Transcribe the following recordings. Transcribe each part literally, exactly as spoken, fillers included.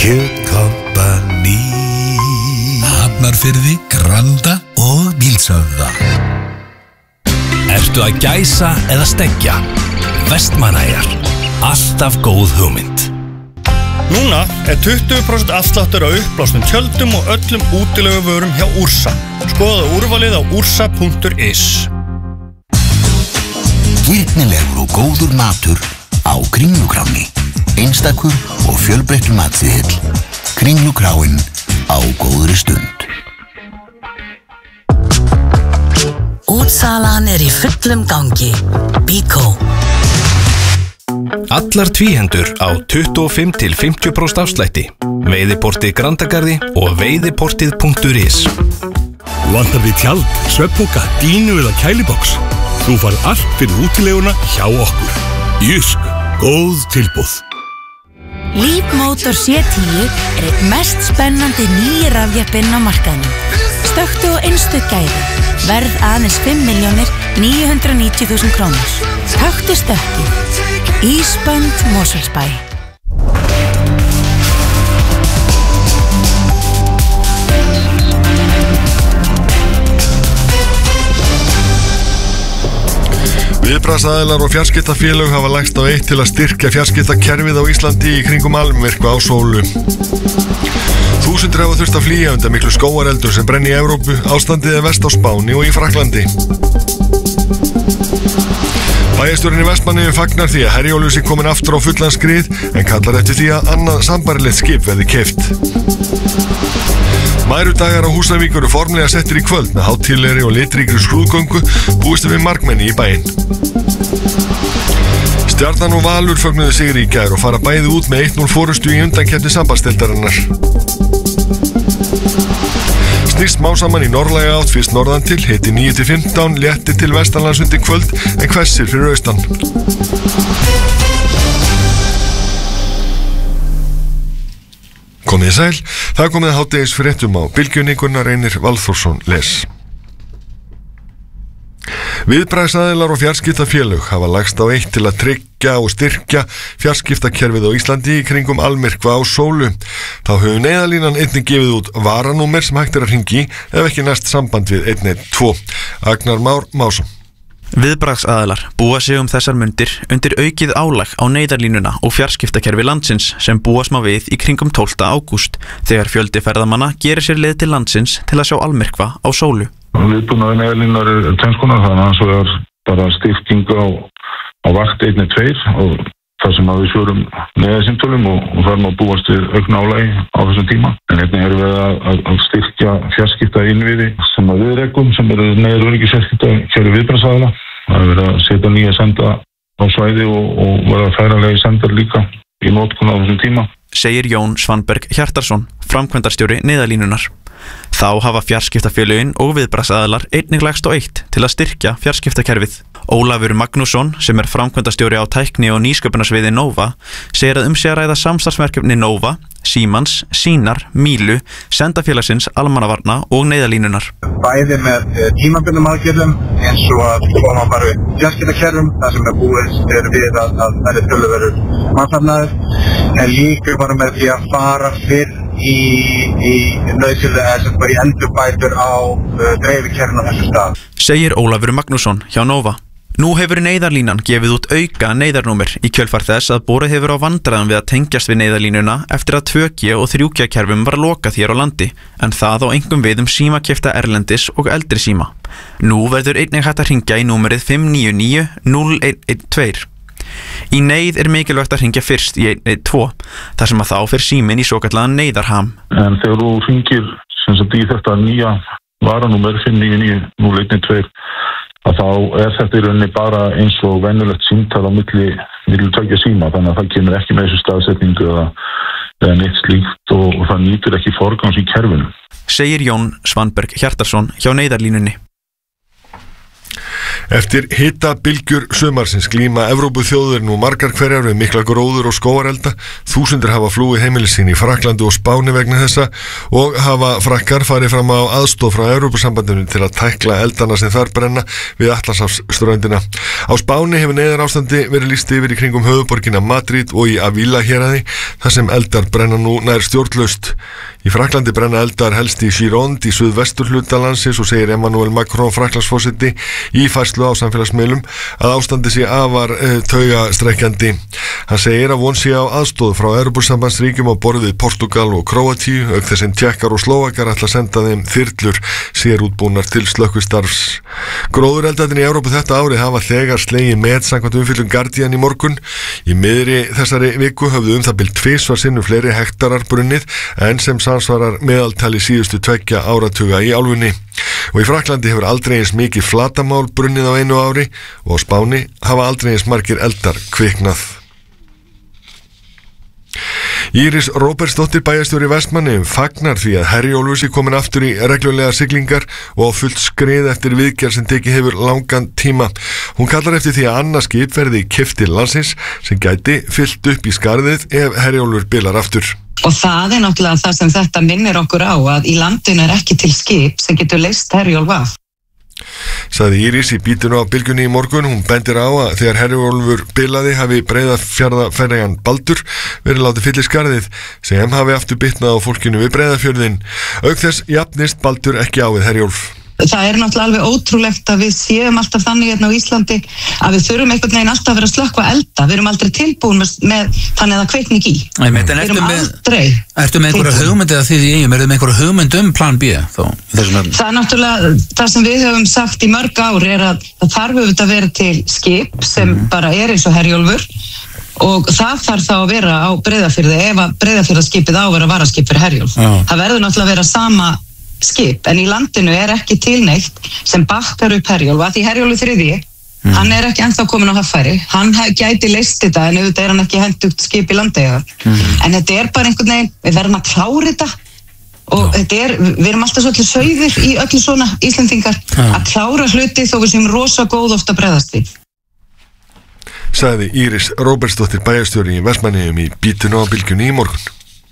Kjötkompani Hafnarfirði, Granda og Bílshöfða. Ertu að gæsa eða stekkja? Vestmannaeyjar. Alltaf góð hugmynd. Núna er tuttugu prósent afsláttur á uppblásnum tjöldum og öllum útileguvörum hjá Ursa. Skoða úrvalið á ursa punktur is. Gyrnilegur og góður matur á Kringlukráni. Einstakur og fjölbreyttur matsiðill. Kringlukráin á góðri stund. Útsalan er í fullum gangi. Bíkó. Allar tvíhendur á tuttugu og fimm til fimmtíu prósent afslætti. Veiðiportið Grandagarði og veiðiportið punktur is. Vantar þig tjald, svefnpoka, dínu eða kæliboks? Þú fær allt fyrir útileguna hjá okkur. Jysk, góð tilboð. Leapmotor C tíu er einn mest spennandi nýji rafjeppinn á markaðnum. Stökktu og einstök gæði. Verð aðeins fimm milljónir níu hundruð níutíu þúsund krónur. Taktu stökkið. Ísbönd Mosfellsbæ. Viðbragðsaðilar og fjarskiptafélög hafa lagst á eitt til að styrkja fjarskiptakerfið á Íslandi í kringum Almyrkva á Sólu. Þúsundir hafa þurft að flýja undan miklu skógareldur sem brenni í Evrópu, ástandið er verst á Spáni og í Frakklandi. Bæjarstjórinn í Vestmannaeyjum fagnar því að Herjólfur sé komin aftur á fullan skrið en kallar eftir því að annað sambarilegt skip verði keypt. Mærudagar á Húsavík eru formlega settir í kvöld með hátíðlegri og litríkri skrúðgöngu búist við margmenni í bæinn. Stjarnan og Valur fögnuðu sigri í gær og fara bæði út með eitt núll forystu í undankeppni sambandsdeildarinnar. Snýst smá saman í norðlæga átt fyrst norðan til, hiti níu til fimmtán, léttir til vestanlands undir kvöld en hvessir fyrir austan. Komið sæl, það komið hádegis fréttum á Bylgjunni. Gunnar Reynir Valþórsson les. Viðbragðsaðilar og fjarskiptafélög hafa lagst á eitt til að tryggja og styrkja fjarskiptakerfið á Íslandi í kringum Almyrkva á Sólu. Þá hefur Neyðarlínan einnig gefið út varanúmer sem hægt er að hringi ef ekki næst samband við einn einn tvö. Agnar Már Másson. Viðbragðsaðilar búa sig um þessar mundir undir aukið álag á neyðarlínuna og fjarskiptakerfi landsins sem búast má við í kringum tólfta ágúst þegar fjöldi ferðamanna gerir sér leið til landsins til að sjá Almyrkva á Sólu. Viðbúnaður neyðarlínunar er tvenns konar, þannig að það er bara styrking á, á vakt einn tveir og það sem að við sjörum neyðarsímtölum og, og þar má búast við aukna álagi á þessum tíma. En einnig erum við að, að, að styrkja fjarskipta innviði sem að við rekum, sem eru neyðar öryggi fjarskipta kæru viðbragðsaðila. Það er verið að setja nýja senda á svæði og, og verða færanlegi sendar líka í notkun á þessum tíma. Segir Jón Svanberg Hjartarson, framkvæmdastjóri Neyðarlínunnar. Þá hafa fjarskiptafélögin og viðbragðsaðilar einnig lagst á eitt til að styrkja fjarskiptakerfið. Ólafur Magnússon, sem er framkvæmdastjóri á tækni og nýsköpunarsviði Nova, segir að um sé að ræða samstarfsverkefni Nova, Símans, Sínar, Mílu, Sendafélagsins, Almannavarna og Neyðarlínunar. Bæði með tímabundnum aðgerðum eins og að koma bara við fjarskiptakerfum, þar sem er búist er við að það er töluverður mannfafnaður, en líka bara með því að fara fyrr í, í nauðsynlega sem bara í endurbætur á uh, dreifikerfinu á þessu stað. Segir Ólafur Magnússon hjá Nova. Nú hefur Neyðarlínan gefið út auka neyðarnúmer í kjölfar þess að borið hefur á vandræðum við að tengjast við Neyðarlínuna eftir að tvö G og þrjú G kerfum var lokað hér á landi, en það á engum við um símakeypta erlendis og eldri síma. Nú verður einnig hægt að hringja í númerið fimm níu níu núll einn einn tveir. Í neyð er mikilvægt að hringja fyrst í einn einn tvö, þar sem að þá fer síminn í svokallaðan neyðarham. En þegar þú hringir sem sagt í þetta nýja varanúmer fimm níu níu núll einn einn tveir, að þá er þetta í rauninni bara eins og venjulegt símtal á milli, milli tveggja síma, þannig að það kemur ekki með þessu staðsetningu eða, eða neitt slíkt og, og það nýtur ekki forgangs í kerfinu. Segir Jón Svanberg Hjartarson hjá Neyðarlínunni. Eftir hitabylgjur sumarsins glíma Evrópuþjóðir nú margar hverjar við mikla gróður og skógarelda. Þúsundir hafa flúið heimili sín í Frakklandi og Spáni vegna þessa og hafa frakkar farið fram á aðstoð frá Evrópusambandinu til að tækla eldana sem þar brenna við Atlantshafsströndina. Á Spáni hefur neyðarástandi verið lýst yfir í kringum höfuðborgina Madrid og í Ávila héraði þar sem eldar brenna nú nær stjórnlaust. Í Frakklandi brenna eldar helst í Gironde í suðvesturhluta landsins og segir Emmanuel Macron Frakklandsforseti í færslu á samfélagsmiðlum að ástandi sé afar uh, taugastrekkjandi. Hann segir að von sé á aðstoð frá Evrópusambandsríkjum á borð við Portugal og Króatíu, auk þess sem Tékkar og Slóvakar ætla að senda þeim þyrlur sérútbúnar til slökkvistarfs. Gróðureldarnir í Evrópu þetta árið hafa þegar slegið met samkvæmt umfjöllun Guardian í morgun. Í miðri þessari viku höfðu um það bil tvisvar sinnum fleiri hektarar brunnið en sem samsvarar meðaltali síðustu tveggja áratuga í álfunni. Og í Frakklandi hefur aldrei eins mikið flatamál brunnið á einu ári og á Spáni hafa aldrei eins margir eldar kviknað. Íris Róbertsdóttir bæjarstjóri Vestmannaeyjum fagnar því að Herjólfur sé komin aftur í reglulega siglingar og á fullt skrið eftir viðgerð sem tekið hefur langan tíma. Hún kallar eftir því að annað skip verði keypt til landsins sem gæti fyllt upp í skarðið ef Herjólfur bilar aftur. Og það er náttúrulega það sem þetta minnir okkur á, að í landinu er ekki til skip sem getur leyst Herjólf af. Sagði Íris í bítinu á bylgjunni í morgun. Hún bendir á að þegar Herjólfur bilaði hafi Breiðafjarðarferjan Baldur verið látið fylla í skarðið sem hafi aftur bitnað á fólkinu við Breiðafjörðin. Auk þess jafnist Baldur ekki á við Herjólf. Það er náttúrulega alveg ótrúlegt að við séum alltaf þannig hérna á Íslandi að við þurfum einhvern veginn alltaf að vera að slökkva elda. Við erum aldrei tilbúin með, með þannig að það kveikni ekki í. Við erum aldrei Ertu með einhverja hugmynd eða þið í eigum? Ertu með einhverja hugmynd um plan B? Þó, það er náttúrulega, það sem við höfum sagt í mörg ár er að það þarf auðvitað að vera til skip sem mm. bara er eins og Herjólfur og það þarf þá að vera á Breiðafirði ef að Breiðafjarðarskipið á að vera varaskip fyrir Herjólf. Já. Það verður náttúrulega að vera sama skip, en í landinu er ekki tilneitt sem bakkar upp Herjólf, að því Herjólfur þriðji, mm. hann er ekki ennþá komin á haffæri, hann gæti leyst þetta en auðvitað er hann ekki hentugt skip í landeyjar, mm. en þetta er bara einhvern veginn, við verðum að klára þetta og Já. Þetta er, við erum alltaf svolítið sauðir í öllu svona Íslendingar Já. Að klára hluti þó við séum rosa góð ofta bregðast við. Sagði Íris Róbertsdóttir bæjarstjóri í Vestmannaeyjum í bítinu á bylgjunni í morgun.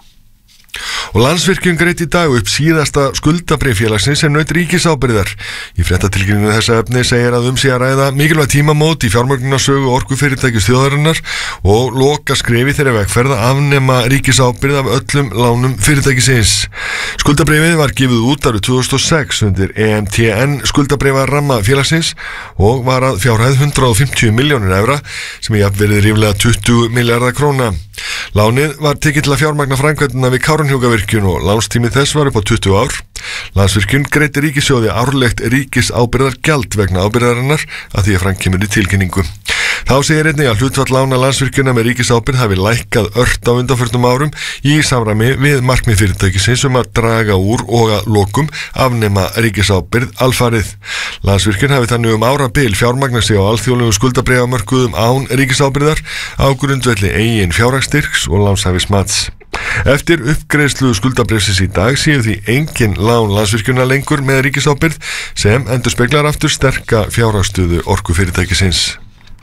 Og Landsvirkjun greitt í dag upp síðasta skuldabréf félagsins sem naut ríkisábyrgðar. Í fréttatilkynningu þessa efni segir að um sé að ræða mikilvæg tímamót í fjármögnunarsögu orkufyrirtækis þjóðarinnar og loka skrefi þeirra vegferð að afnema ríkisábyrgð af öllum lánum fyrirtækisins. Skuldabréfið var gefið út árið tvö þúsund og sex undir E M T N skuldabréfaramma félagsins og var að fjárhæð hundrað og fimmtíu milljónir evra sem er jafnverið ríflega tuttugu milljarða króna. Lánið var tekið til að fjármagna framkvæmdina við Kárahnjúkavirkjun og lánstími þess var upp á tuttugu ár. Landsvirkjun greiddi ríkissjóði árlegt ríkisábyrgðargjald vegna ábyrgðarinnar að því að fram kemur í tilkynningu. Þá segir einnig að hlutfall lána Landsvirkjuna með ríkisábyrgð hafi lækkað ört á undanförnum árum í samræmi við markmið fyrirtækisins um að draga úr og að lokum afnema ríkisábyrgð alfarið. Landsvirkjun hafi þannig um árabil fjármagna sig á alþjóðlegu skuldabréfamörkuðum án ríkisábyrgðar á grundvelli eigin fjárhagsstyrks og lánshæfismats. Eftir uppgreiðslu skuldabréfsins í dag séu því engin lán Landsvirkjunar lengur með ríkisábyrgð sem endurspeglar aftur sterka fjárhagsstöðu orkufyrirtækisins.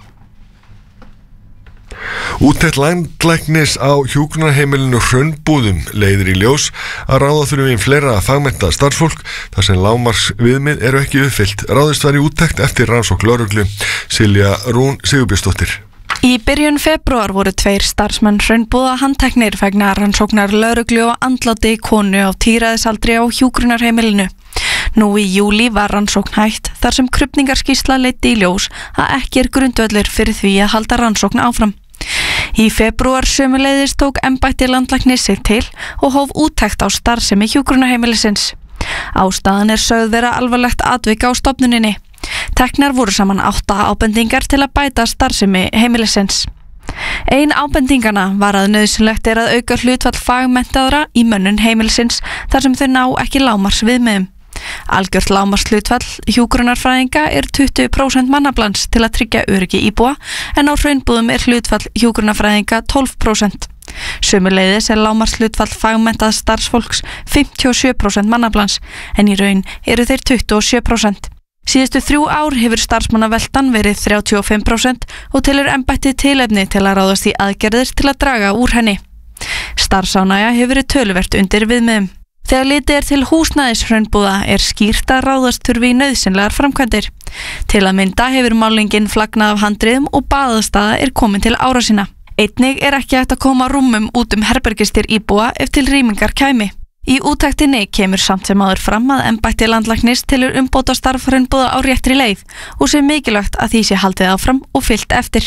Úttekt landlæknis á hjúkrunarheimilinu Hraunbúðum leiðir í ljós að ráða þurfum fleira fagmennta starfsfólk þar sem lágmarks viðmið eru ekki uppfyllt. Ráðist var í úttekt eftir rannsókn lögreglu. Silja Rún Sigurbjörnsdóttir. Í byrjun febrúar voru tveir starfsmenn Hraunbúða handteknir vegna rannsóknar lögreglu og andláti konu á tíræðisaldri á hjúkrunarheimilinu. Nú í júlí var rannsókn hætt þar sem krufningarskýrsla leiddi í ljós að ekki er grundvöllur fyrir því að halda rannsókn áfram. Í febrúar sömuleiðis tók embætti landlæknis sig til og hóf úttekt á starfsemi hjúkrunarheimilisins. Ástæðan er sögð vera alvarlegt atvik á stofnuninni. Teknar voru saman átta ábendingar til að bæta starfsemi heimilisins. Ein ábendingana var að nauðsynlegt er að auka hlutfall fagmenntaðra í mönnun heimilisins þar sem þau ná ekki lágmarks viðmiðum. Algjört lágmarkshlutfall hjúkrunarfræðinga er tuttugu prósent mannablans til að tryggja öryggi íbúa en á Hraunbúðum er hlutfall hjúkrunarfræðinga tólf prósent. Sömuleiðis er lágmarkshlutfall fagmenntað starfsfólks fimmtíu og sjö prósent mannablans en í raun eru þeir tuttugu og sjö prósent. Síðustu þrjú ár hefur starfsmannaveltan verið þrjátíu og fimm prósent og telur embættið tilefni til að ráðast í aðgerðir til að draga úr henni. Starfsánægja hefur verið töluvert undir viðmiðum. Þegar litið er til húsnæðishraunbúða er skýrt að ráðast þurfi í nauðsynlegar framkvæmdir. Til að mynda hefur málningin flagnað af handriðum og baðastaða er komin til ára sinna. Einnig er ekki hægt að koma rúmum út um herbergistir íbúa ef til rýmingar kæmi. Í úttektinni kemur samt sem áður fram að embætti landlæknis telur umbóta starf hraunbúða á réttri leið og sé mikilvægt að því sé haldið áfram og fylgt eftir.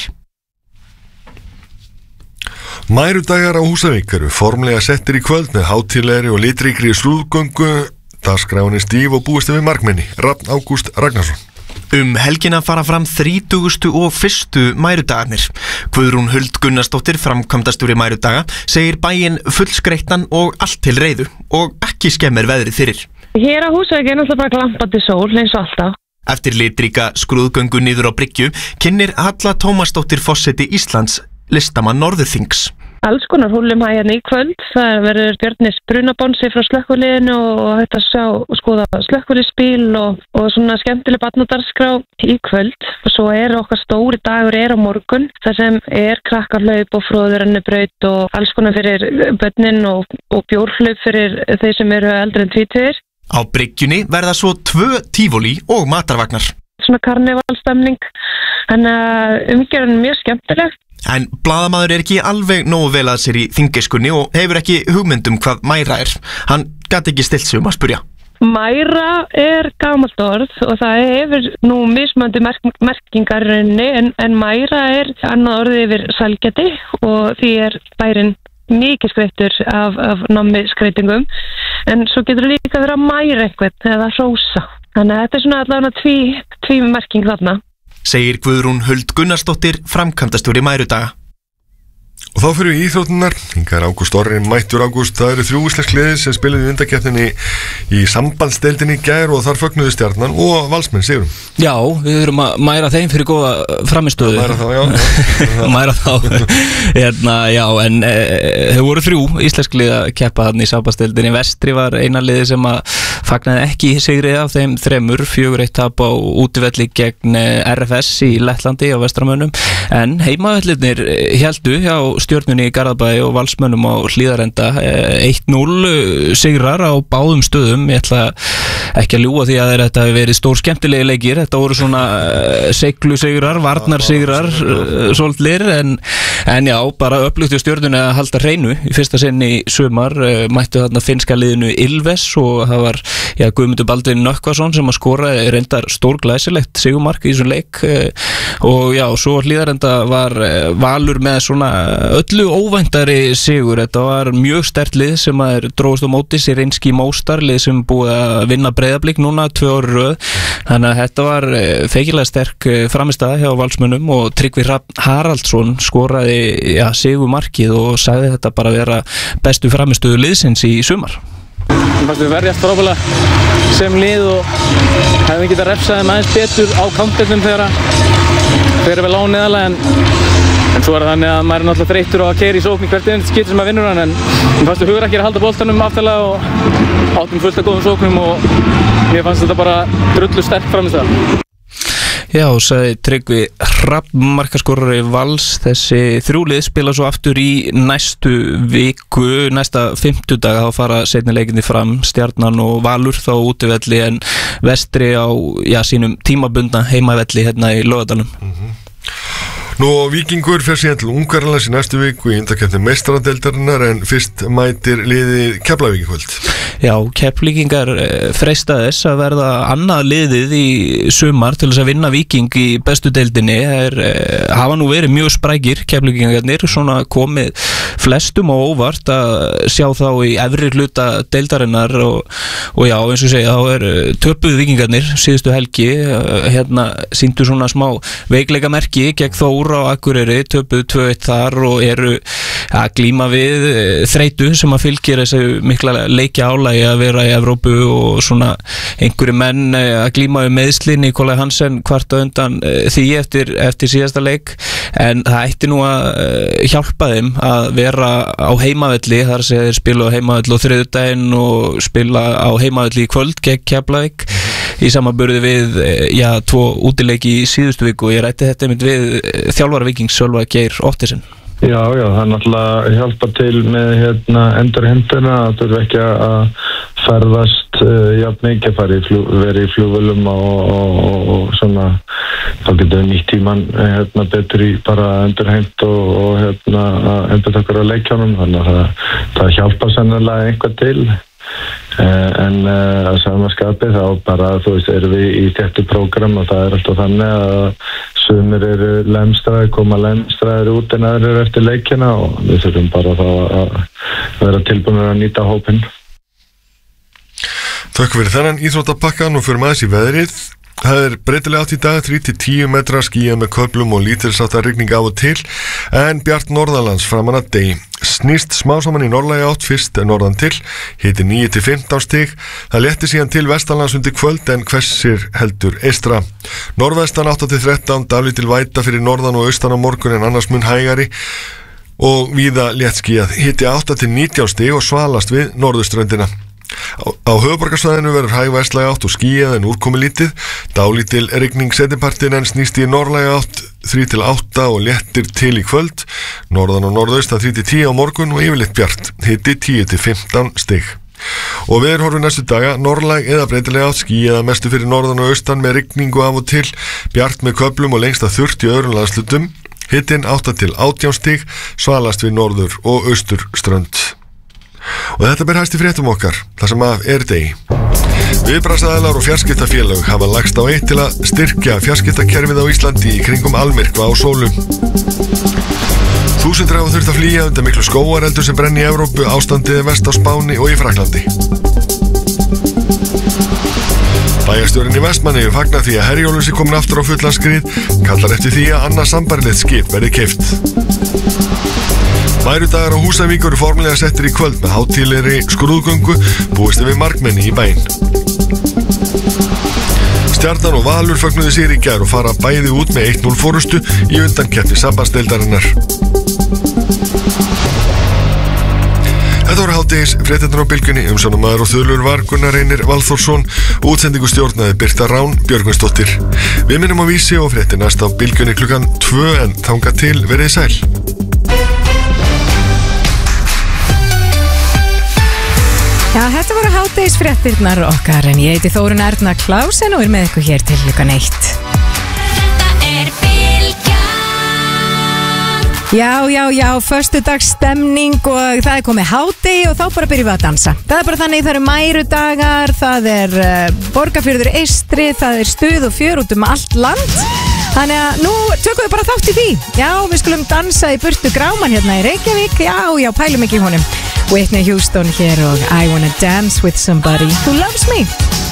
Mærudagar á Húsavík eru formlega settir í kvöld með hátíðlegri og litríkri skrúðgöngu, dagskráin er stíf og búist við markmenni. Rafn Ágúst Ragnarsson. Um helgina fara fram þrítugustu og fyrstu mærudagarnir. Guðrún Huld Gunnarsdóttir, framkvæmdastjóri mærudaga, segir bæinn fullskreittan og allt til reiðu og ekki skemmir veðrið fyrir. Hér á Húsavík er náttúrulega bara glampandi sól eins og alltaf. Eftir litríka skrúðgöngu niður á bryggju kynnir Halla Tómasdóttir forseti Íslands listamann Norðurþings. Alls konar húlum hæg hérna í kvöld. Það verður Björnis Brunabonsi frá slökkviliðinu og þetta sjá og skoða slökkviliðsbíl og, og svona skemmtileg barnadagskrá í kvöld. Og svo er okkar stóri dagur er á morgun þar sem er krakkarhlaup og fróðurennubraut og alls konar fyrir börnin og, og bjórhlaup fyrir þeir sem eru eldri en tvítugir. Á bryggjunni verða svo tvö tífóli og matarvagnar. Svona karnevalstemning. Þannig að umgjörðin er mjög skemmtileg. En blaðamaður er ekki alveg nógu vel að sér í þingiskunni og hefur ekki hugmyndum hvað mæra er. Hann gat ekki stilt sig um að spurja. Mæra er gamalt orð og það hefur nú mismöndi merk merkingar en, en mæra er annað orðið yfir sælgæti og því er bærinn mikið skreittur af, af námi skreitingum. En svo getur líka verið að mæra eitthvað eða hrósa. Þannig að þetta er svona allavega tví, tví merking þarna. Segir Guðrún Huld Gunnarsdóttir, framkvæmdastjóri mærudaga. Og þá fyrir við íþróttunar. Hingað er Ágúst Orri, mættur Ágúst. Það eru þrjú íslensk liðið sem spiluðu í undankeppninni í sambandsdeildinni í gær og þar fögnuðu Stjarnan og Valsmenn sigurum. Já, við þurfum að mæra þeim fyrir góða framistöðu. Mæra þá, já. Mæra þá. Hérna, já, en e, þau voru þrjú íslensk lið að keppa þarna í sambandsdeildinni. Vestri var eina liðið sem að fagnaði ekki sigrið af þeim þremur, fjögur eitt tap á útivelli gegn R F S í Lettlandi á Vestramönnum. En heimavellirnir héldu hjá Stjörnunni í Garðabæi og Valsmönnum á Hlíðarenda eitt núll sigrar á báðum stöðum. Ég ætla ekki að ljúga því að þetta hefur verið stór skemmtilegi leikir. Þetta voru svona seiglu sigrar, varnar sigrar svolítlir, en, en já, bara öflugt í Stjörnunni að halda hreinu í fyrsta sinn í sumar. Mættu þarna finnska liðinu Ylves og það var já, Guðmundur Baldvin Nökkvason sem að skora reyndar stórglæsilegt sigumark í þessum leik og já, svo Hlíðarenda var Valur með svona öllu óvæntari sigur. Þetta var mjög sterkt lið sem að dróðist á móti sér einski Móstar, lið sem búið að vinna Breiðablik núna tvö ári röð. Þannig að þetta var feikilega sterk framistæða hjá Valsmönnum og Tryggvi Haraldsson skoraði ja, sigumarkið og sagði þetta bara vera bestu framistöðu liðsins í sumar. Við fannst við verjast frábælega sem lið og hefum getað refsað þeim aðeins betur á kantbyrnum þegar þegar við lágum neðarlega en, en svo er það þannig að maður er náttúrulega þreyttur á að keyra í sókn í hvert einasta skipti sem maður vinnur hann en við fannst við hugur ekki að halda boltanum aftalega og áttum fullt af góðum sóknum og mér fannst þetta bara drullu sterk framistæða. Já, sagði Tryggvi Hrafn, markaskorari Vals. Þessi þrjúlið spila svo aftur í næstu viku, næsta fimmtudag, þá fara seinni leikinni fram, Stjarnan og Valur þá útivelli en Vestri á já, sínum tímabundna heimavelli hérna í Laugardalnum. Mm-hmm. Nú Víkingur fer síðan til Ungverjalands í næstu viku í undankeppni meistaradeildarinnar en fyrst mætir liðið Keflavík í kvöld. Já, Keflvíkingar freista þess að verða annað liðið í sumar til þess að vinna Víking í bestu deildinni. Þeir hafa nú verið mjög sprækir Keflvíkingarnir, svona komið flestum á óvart að sjá þá í efri hluta deildarinnar og, og já, eins og segja, þá er töpuð Víkingarnir síðustu helgi, hérna sýndu svona smá veikleikamerki gegn Þór á Akureyri, töpuð tvö eitt þar og eru að glíma við þreytu sem að fylgir þessu mikla leikja álagi að vera í Evrópu og svona einhverju menn að glíma við meiðsli. Nikolai Hansen kvarta undan því eftir, eftir síðasta leik en það ætti nú að hjálpa þeim að vera á heimavelli, þar sem þeir spila á heimavelli á þriðjudaginn og spila á heimavelli í kvöld gegn Keflavík. í samanburði við já, tvo útileiki í síðustu viku og ég rætti þetta einmitt við þjálfara Víkings Sölva Geir Ottesen. Já, já, það er náttúrulega hjálpa til með hérna endurheimtuna að þú eru ekki að ferðast uh, jafn mikið, fara í flug, vera í flugvölum og, og, og, og svona, þá getur við nýtt tíman hérna betur í bara endurheimt og, og hérna að endur takkur á leikjánum, þannig að það, það hjálpa sennilega einhvað til. Uh, en uh, að samanskapi þá bara, þú veist, erum við í þetta prógram og það er alltaf þannig að sumir eru lemstraðir, koma lemstraðir út en aðrir eru eftir leikina og við þurfum bara þá að vera tilbúinir að nýta hópinn. Takk fyrir þennan íþróttapakkan og fyrir maður í veðrið. Það er breytilega átt í dag, þrír til tíu metra, skýjað með köflum og lítilsháttar rigning af og til, en bjart norðanlands framan að degi. Snýst smá saman í norðlægi átt fyrst norðan til, hiti níu til fimmtán stig. Það létti síðan til vestanlands undir kvöld en hvessir heldur eystra. Norðvestan átta til þrettán, dálítil væta fyrir norðan og austan á morgun en annars mun hægari og víða léttskýjað. Hiti átta til nítján stig og svalast við norðurströndina. Á, á höfuðborgarsvæðinu verður hæg vestlæg átt og skýjað en úrkomi lítið, dálítil rigning seinnipartinn en snýst í norðlæg átt þrír til átta og léttir til í kvöld, norðan og norðaustan þrír til tíu á morgun og yfirleitt bjart, hiti tíu til fimmtán stig. Og veðurhorfur næstu daga, norðlæg eða breytileg átt, skýjað að mestu fyrir norðan og austan með rigningu af og til, bjart með köflum og lengst að þurrt í öðrum landslutum, hitin átta til átján stig, svalast við norður og austur strönd. Og þetta ber hæst í fréttum okkar, það sem að er degi. Viðbragðsaðilar og fjarskiptafélög hafa lagst á eitt til að styrkja fjarskiptakerfið á Íslandi í kringum almyrkva á sólu. Þúsundir hafa þurft að flýja undan miklu skógareldur sem brenni í Evrópu, ástandið er verst á Spáni og í Fraklandi. Bæjarstjórinn í Vestmannaeyjum fagnar því að Herjólfur sé komin aftur á fullan skrið, kallar eftir því að annað sambærilegt skip verði keypt. Mærudagar á Húsavík eru formlega settir í kvöld með hátíðlegri skrúðgöngu, búist við markmenni í bæinn. Stjarnan og Valur fögnuðu sér í gær og fara bæði út með eitt núll fórustu í undankeppni sambandsdeildarinnar. Þetta voru hádegis fréttirnar á Bylgjunni, umsjónarmaður og þulur var Gunnar Reynir Valþórsson, útsendingu stjórnaði Birta Rán Björgvinsdóttir. Við minnum á Vísi og fréttir næst á Bylgjunni klukkan tvö en þangað til verið sæl. Já, þetta voru hádegisfréttirnar okkar en ég heiti Þórunn Erna Klausen og er með ykkur hér til klukkan eitt. Þetta er Bylgjan. Já, já, já, föstudagsstemning og það er komið hádegi og þá bara byrjum við að dansa. Það er bara þannig, það eru mærudagar, það er uh, Borgarfjörður Eystri, það er stuð og fjör út um allt land. Þannig að nú tökum við bara þátt í því. Já, við skulum dansa í burtu gráman hérna í Reykjavík. Já, já, pælum ekki í honum. Whitney Houston hér og I Wanna Dance With Somebody Who Loves Me.